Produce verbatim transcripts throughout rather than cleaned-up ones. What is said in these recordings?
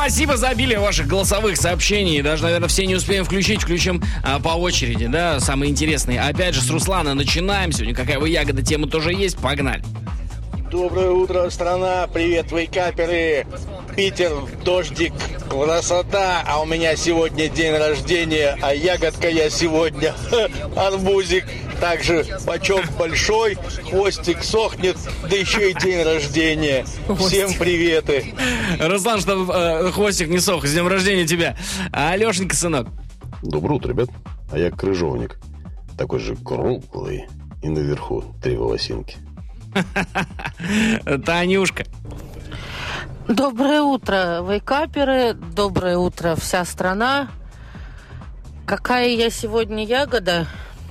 Спасибо за обилие ваших голосовых сообщений. Даже, наверное, все не успеем включить. Включим а, по очереди, да, самые интересные. Опять же, с Руслана начинаем. Сегодня какая вы ягода, тема тоже есть. Погнали. Доброе утро, страна. Привет, вейкаперы. Питер, дождик, красота. А у меня сегодня день рождения, а ягодка я сегодня арбузик. Также бачок большой, хвостик сохнет, да еще и день рождения. Всем приветы. Руслан, чтобы э, хвостик не сох, с днем рождения тебя. А Алешенька, сынок. Доброе утро, ребят. А я крыжовник. Такой же круглый. И наверху три волосинки. Танюшка. Доброе утро, вейкаперы. Доброе утро, вся страна. Какая я сегодня ягода?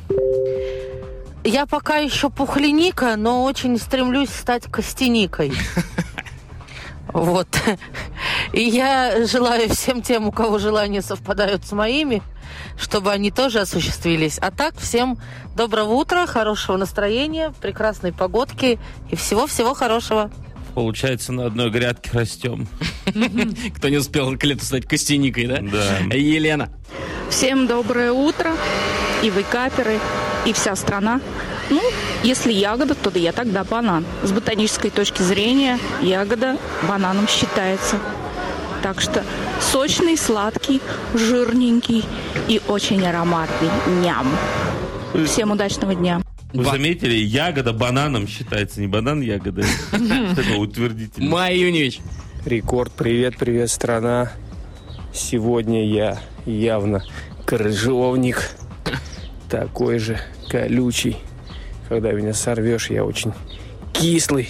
Я пока еще пухляника, но очень стремлюсь стать костяникой. Вот. И я желаю всем тем, у кого желания совпадают с моими, чтобы они тоже осуществились. А так, всем доброго утра, хорошего настроения, прекрасной погодки и всего-всего хорошего. Получается, на одной грядке растем. Кто не успел к лету стать костяникой, да? Да. Елена. Всем доброе утро, и вейкаперы, и вся страна. Ну, если ягода, то да я тогда банан. С ботанической точки зрения ягода бананом считается. Так что сочный, сладкий, жирненький и очень ароматный. Ням. Всем удачного дня. Вы заметили, ягода бананом считается, не банан ягода. Это утвердительно. Майя Юньевич. Рекорд, привет, привет, страна. Сегодня я явно крыжовник. Такой же колючий. Когда меня сорвешь, я очень кислый.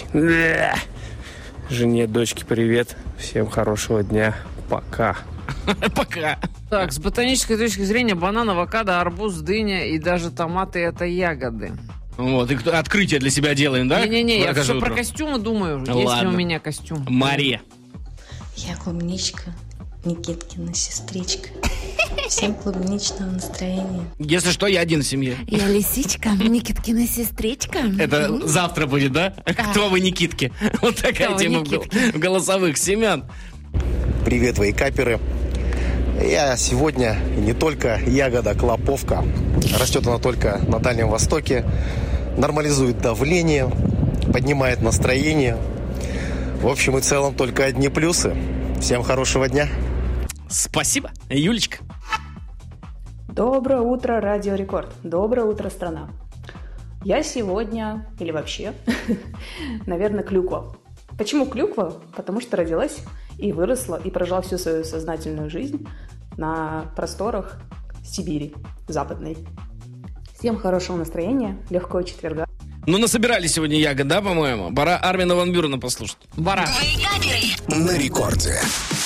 Жене, дочке привет. Всем хорошего дня. Пока. Пока. Так, с ботанической точки зрения банан, авокадо, арбуз, дыня и даже томаты — это ягоды. Вот, и кто- открытие для себя делаем, да? Не-не-не, я Каждое все про утро. костюмы думаю. Есть ли Ладно. у меня костюм? Мария. Я клубничка, Никиткина сестричка. Всем клубничного настроения. Если что, я один в семье. Я лисичка, Никиткина сестричка. Это завтра будет, да? Кто вы, Никитки? Вот такая Кто вы, тема в гол- Никитки? в голосовых. Семен. Привет, вейкаперы. Я сегодня не только ягода, клоповка. Растет она только на Дальнем Востоке. Нормализует давление, поднимает настроение. В общем и целом только одни плюсы. Всем хорошего дня. Спасибо. Юлечка. Доброе утро, Радио Рекорд. Доброе утро, страна. Я сегодня, или вообще, наверное, клюква. Почему клюква? Потому что родилась и выросла, и прожила всю свою сознательную жизнь на просторах Сибири западной. Всем хорошего настроения, легкого четверга. Ну, насобирали сегодня ягод, да, по-моему? Пора Армина ван Бюрена послушать. Бара. На рекорде.